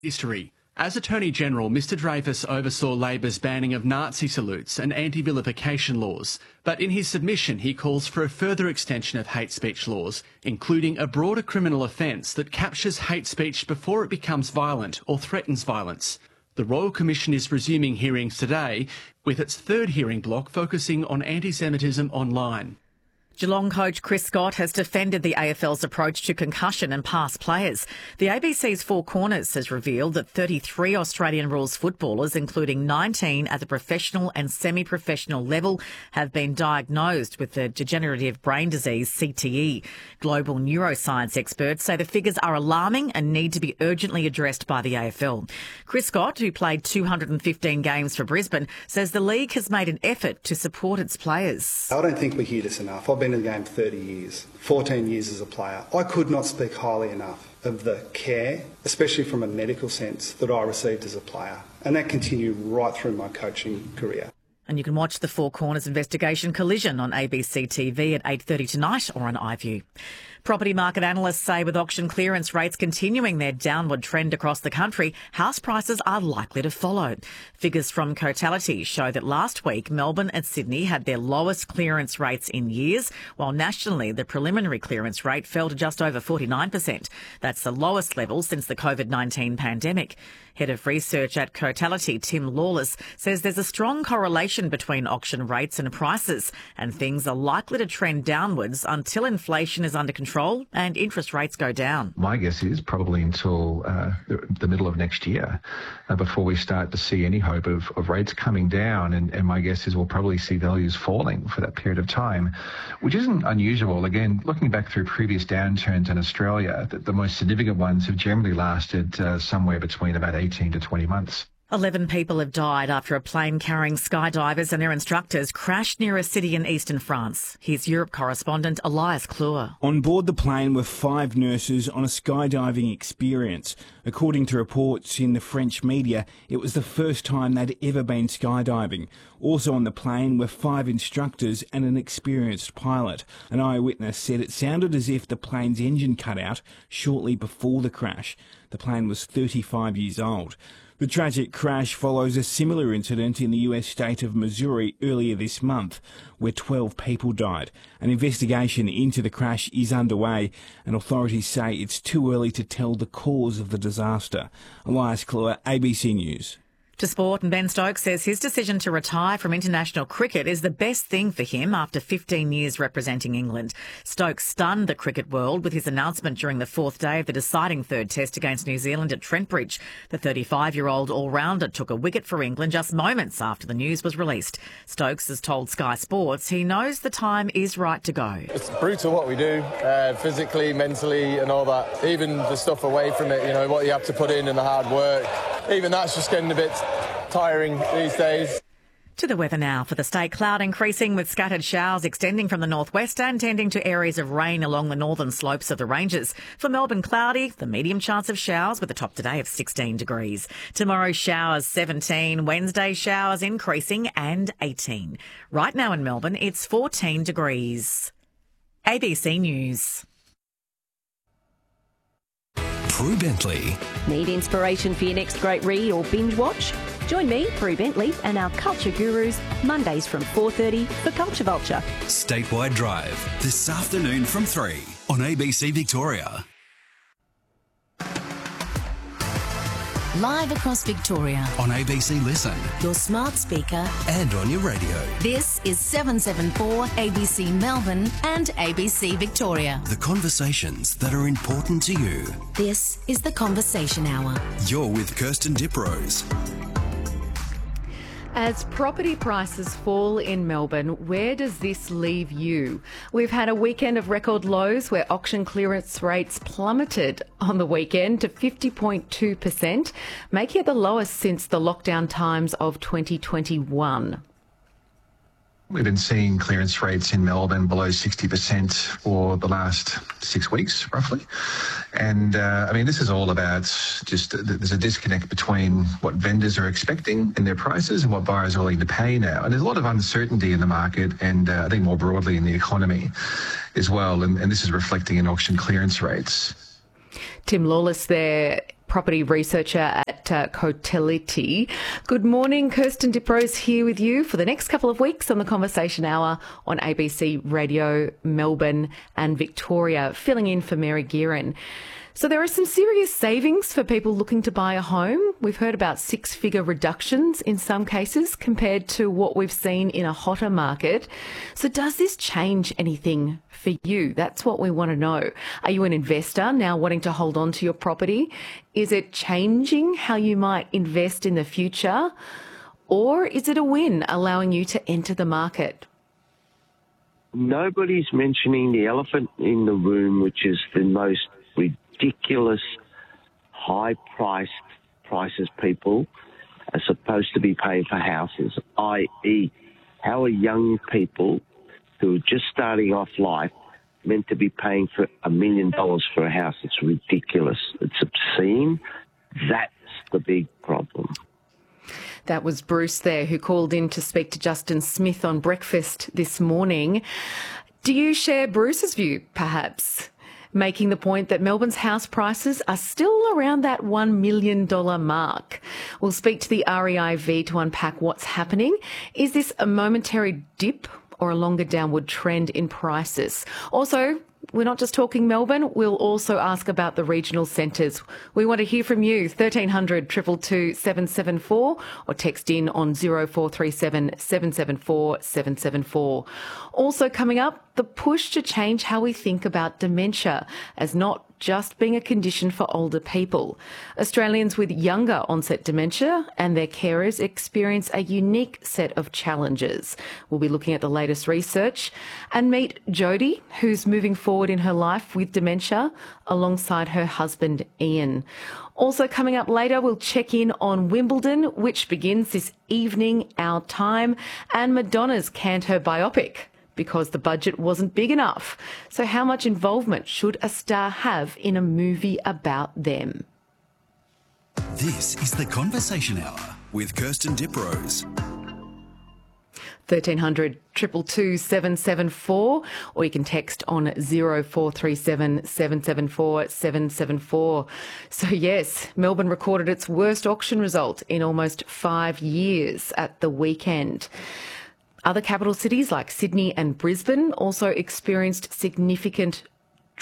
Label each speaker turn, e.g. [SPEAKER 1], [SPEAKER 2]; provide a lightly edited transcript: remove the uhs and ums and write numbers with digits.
[SPEAKER 1] history. As Attorney-General, Mr Dreyfus oversaw Labor's banning of Nazi salutes and anti-vilification laws, but in his submission he calls for a further extension of hate speech laws, including a broader criminal offence that captures hate speech before it becomes violent or threatens violence. The Royal Commission is resuming hearings today, with its third hearing block focusing on anti-Semitism online.
[SPEAKER 2] Geelong coach Chris Scott has defended the AFL's approach to concussion and past players. The ABC's Four Corners has revealed that 33 Australian rules footballers, including 19 at the professional and semi-professional level, have been diagnosed with the degenerative brain disease CTE. Global neuroscience experts say the figures are alarming and need to be urgently addressed by the AFL. Chris Scott, who played 215 games for Brisbane, says the league has made an effort to support its players.
[SPEAKER 3] I don't think we hear this enough. I've been in the game 30 years, 14 years as a player. I could not speak highly enough of the care, especially from a medical sense, that I received as a player. And that continued right through my coaching career.
[SPEAKER 2] And you can watch the Four Corners investigation Collision on ABC TV at 8:30 tonight or on iView. Property market analysts say with auction clearance rates continuing their downward trend across the country, house prices are likely to follow. Figures from Cotality show that last week Melbourne and Sydney had their lowest clearance rates in years, while nationally the preliminary clearance rate fell to just over 49%. That's the lowest level since the COVID-19 pandemic. Head of research at Cotality, Tim Lawless, says there's a strong correlation between auction rates and prices, and things are likely to trend downwards until inflation is under control and interest rates go down.
[SPEAKER 4] My guess is probably until the middle of next year before we start to see any hope of rates coming down, and my guess is we'll probably see values falling for that period of time, which isn't unusual. Again, looking back through previous downturns in Australia, the most significant ones have generally lasted somewhere between about 18 to 20 months.
[SPEAKER 2] 11 people have died after a plane carrying skydivers and their instructors crashed near a city in eastern France. Here's Europe correspondent Elias Klur.
[SPEAKER 5] On board the plane were 5 nurses on a skydiving experience. According to reports in the French media, it was the first time they'd ever been skydiving. Also on the plane were 5 instructors and an experienced pilot. An eyewitness said it sounded as if the plane's engine cut out shortly before the crash. The plane was 35 years old. The tragic crash follows a similar incident in the US state of Missouri earlier this month, where 12 people died. An investigation into the crash is underway, and authorities say it's too early to tell the cause of the disaster. Elias Klur, ABC News.
[SPEAKER 2] To sport, and Ben Stokes says his decision to retire from international cricket is the best thing for him after 15 years representing England. Stokes stunned the cricket world with his announcement during the 4th day of the deciding third test against New Zealand at Trent Bridge. The 35-year-old all-rounder took a wicket for England just moments after the news was released. Stokes has told Sky Sports he knows the time is right to go.
[SPEAKER 6] It's brutal what we do, physically, mentally and all that. Even the stuff away from it, you know, what you have to put in and the hard work. Even that's just getting a bit tiring these days.
[SPEAKER 2] To the weather now. For the state, cloud increasing with scattered showers extending from the northwest and tending to areas of rain along the northern slopes of the ranges. For Melbourne, cloudy, the medium chance of showers with a top today of 16 degrees. Tomorrow, showers 17. Wednesday, showers increasing and 18. Right now in Melbourne, it's 14 degrees. ABC News.
[SPEAKER 7] Prue Bentley.
[SPEAKER 8] Need inspiration for your next great read or binge watch? Join me, Prue Bentley, and our culture gurus Mondays from 4:30 for Culture Vulture.
[SPEAKER 7] Statewide Drive, this afternoon from 3 on ABC Victoria.
[SPEAKER 9] Live across Victoria.
[SPEAKER 7] On ABC Listen.
[SPEAKER 9] Your smart speaker.
[SPEAKER 7] And on your radio.
[SPEAKER 9] This is 774 ABC Melbourne and ABC Victoria.
[SPEAKER 7] The conversations that are important to you.
[SPEAKER 9] This is the Conversation Hour.
[SPEAKER 7] You're with Kirsten Diprose.
[SPEAKER 10] As property prices fall in Melbourne, where does this leave you? We've had a weekend of record lows where auction clearance rates plummeted on the weekend to 50.2%, making it the lowest since the lockdown times of 2021.
[SPEAKER 4] We've been seeing clearance rates in Melbourne below 60% for the last 6 weeks, roughly. And, this is all about just there's a disconnect between what vendors are expecting in their prices and what buyers are willing to pay now. And there's a lot of uncertainty in the market and I think more broadly in the economy as well. And this is reflecting in auction clearance rates.
[SPEAKER 10] Tim Lawless there. property researcher at Cotelity. Good morning, Kirsten Diprose here with you for the next couple of weeks on the Conversation Hour on ABC Radio Melbourne and Victoria, filling in for Mary Gearin. So there are some serious savings for people looking to buy a home. We've heard about six-figure reductions in some cases compared to what we've seen in a hotter market. So does this change anything for you? That's what we want to know. Are you an investor now wanting to hold on to your property? Is it changing how you might invest in the future? Or is it a win, allowing you to enter the market?
[SPEAKER 11] Nobody's mentioning the elephant in the room, which is the most ridiculous prices people are supposed to be paying for houses, i.e. how are young people who are just starting off life meant to be paying for $1 million for a house? It's ridiculous. It's obscene. That's the big problem.
[SPEAKER 10] That was Bruce there, who called in to speak to Justin Smith on Breakfast this morning. Do you share Bruce's view, perhaps? Making the point that Melbourne's house prices are still around that $1 million mark. We'll speak to the REIV to unpack what's happening. Is this a momentary dip or a longer downward trend in prices? Also, we're not just talking Melbourne, we'll also ask about the regional centres. We want to hear from you, 1300 222 774, or text in on 0437 774 774. Also coming up, the push to change how we think about dementia as not just being a condition for older people. Australians with younger onset dementia and their carers experience a unique set of challenges. We'll be looking at the latest research and meet Jodie, who's moving forward in her life with dementia alongside her husband Ian. Also coming up later, we'll check in on Wimbledon, which begins this evening, our time, and Madonna's canned her biopic because the budget wasn't big enough. So how much involvement should a star have in a movie about them?
[SPEAKER 7] This is the Conversation Hour with Kirsten Diprose.
[SPEAKER 10] 1300 222 774, or you can text on 0437 774 774. So yes, Melbourne recorded its worst auction result in almost 5 years at the weekend. Other capital cities like Sydney and Brisbane also experienced significant